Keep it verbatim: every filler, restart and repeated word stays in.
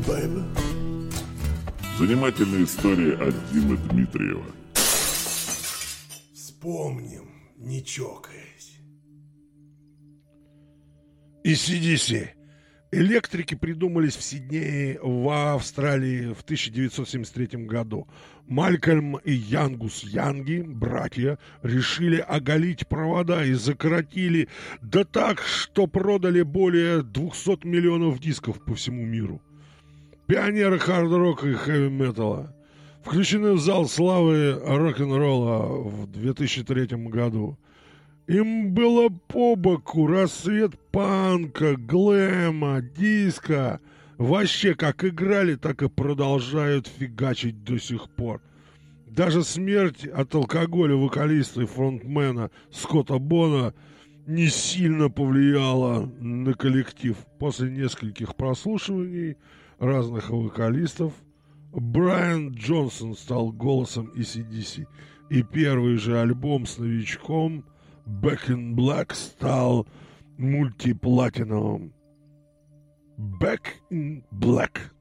baby. Занимательная история от Димы Дмитриева. Вспомним, не чокаясь. эй си ди си. Электрики придумались в Сиднее, в Австралии в тысяча девятьсот семьдесят третьем году. Малькольм и Янгус Янги, братья, решили оголить провода и закоротили, да так, что продали более двухсот миллионов дисков по всему миру. Пионеры хард-рока и хэви-металла включены в зал славы рок-н-ролла в две тысячи третьем году. Им было по боку рассвет панка, глэма, диска. Вообще, как играли, так и продолжают фигачить до сих пор. Даже смерть от алкоголя вокалиста и фронтмена Скотта Бона не сильно повлияла на коллектив. После нескольких прослушиваний разных вокалистов Брайан Джонсон стал голосом эй си ди си. И первый же альбом с новичком Back in Black стал мультиплатиновым. Back in Black.